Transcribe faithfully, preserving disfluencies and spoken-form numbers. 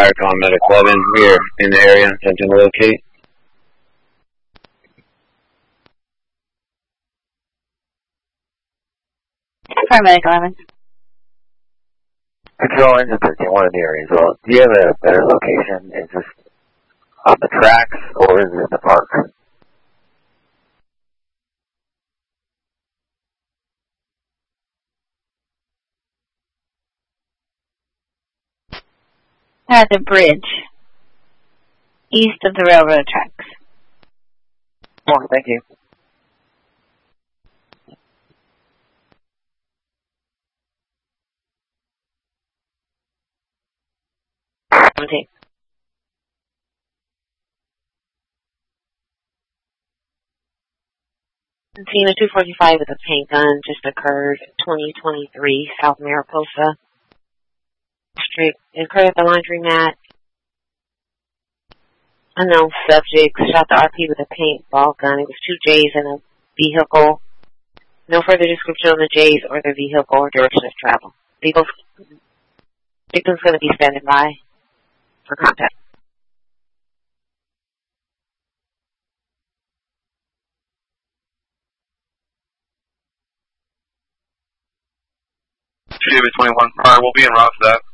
Firecom Medic eleven. We are in the area, attempting to locate. Paramedic eleven. Control engine thirteen, one in the area as well. Do you have a better location? Is this on the tracks or is it in the park? At the bridge, east of the railroad tracks. Oh, thank you. Okay. Tina two forty-five with a paint gun just occurred, twenty twenty-three South Mariposa Street. It occurred at the laundromat. Unknown subject shot the R P with a paintball gun. It was two J's in a vehicle. No further description on the J's or the vehicle or direction of travel. Victim's going to be standing by for contact. David twenty-one, alright, we'll be in route for that.